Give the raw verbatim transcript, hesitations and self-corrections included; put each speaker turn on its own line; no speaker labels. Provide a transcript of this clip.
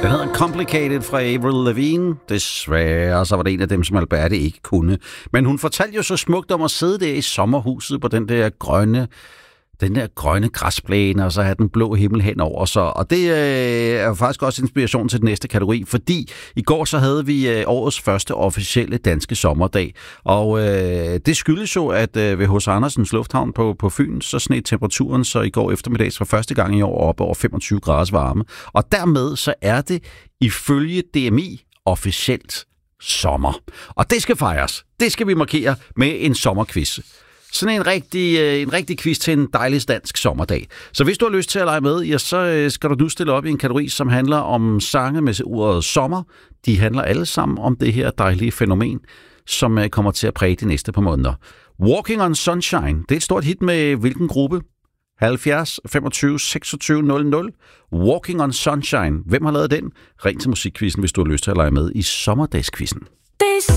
Den hedder Complicated fra Avril Lavigne. Desværre, så var det en af dem, som Alberte ikke kunne. Men hun fortalte jo så smukt om at sidde der i sommerhuset på den der grønne, den der grønne græsplæne, og så have den blå himmel henover sig. Og det øh, er jo faktisk også inspiration til den næste kategori, fordi i går så havde vi øh, årets første officielle danske sommerdag. Og øh, det skyldes jo, at øh, ved H C Andersens Lufthavn på, på Fyn, så sned temperaturen så i går eftermiddags for første gang i år op over femogtyve graders varme. Og dermed så er det ifølge D M I officielt sommer. Og det skal fejres. Det skal vi markere med en sommerquiz. Sådan en rigtig, en rigtig quiz til en dejlig dansk sommerdag. Så hvis du har lyst til at lege med, ja, så skal du nu stille op i en kategori, som handler om sange med ordet sommer. De handler alle sammen om det her dejlige fænomen, som kommer til at præge de næste par måneder. Walking on Sunshine, det er et stort hit med hvilken gruppe? halvfjerds femogtyve seksogtyve nul nul. Walking on Sunshine. Hvem har lavet den? Ring til musikquizzen, hvis du har lyst til at lege med i sommerdagsquizzen.